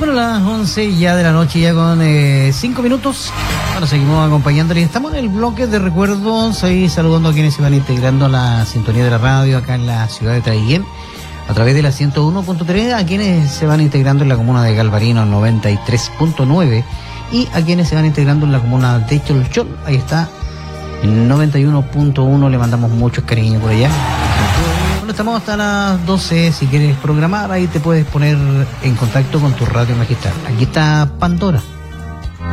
Bueno, las 11 ya de la noche, ya con 5 minutos. Bueno, seguimos acompañándole. Estamos en el bloque de recuerdos, ahí saludando a quienes se van integrando a la sintonía de la radio acá en la ciudad de Traiguén, a través de la 101.3, a quienes se van integrando en la comuna de Galvarino 93.9 y a quienes se van integrando en la comuna de Cholchol, ahí está, 91.1, le mandamos muchos cariños por allá. Bueno, estamos hasta las 12, si quieres programar, ahí te puedes poner en contacto con tu radio magistral. Aquí está Pandora.